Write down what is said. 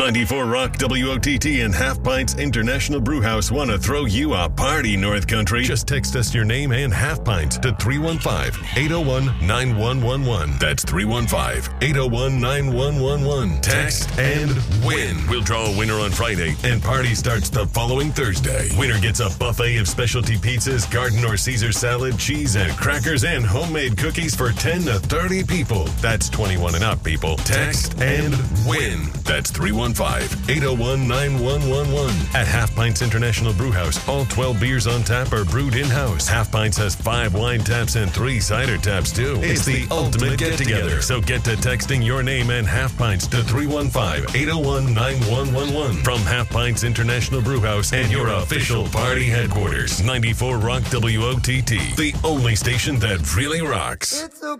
94 Rock WOTT and Half Pints International Brewhouse want to throw you a party, North Country. Just text us your name and Half Pints to 315-801-9111. That's 315-801-9111. Text and win. We'll draw a winner on Friday, and party starts the following Thursday. Winner gets a buffet of specialty pizzas, garden or Caesar salad, cheese and crackers, and homemade cookies for 10 to 30 people. That's 21 and up, people. Text and win. That's 315-801-9111. At Half Pints International Brewhouse, all 12 beers on tap are brewed in-house. Half Pints has 5 wine taps and 3 cider taps, too. It's the ultimate get-together. So get to texting your name and Half Pints to 315-801-9111. From Half Pints International Brewhouse and your official party headquarters, 94 Rock WOTT, the only station that really rocks.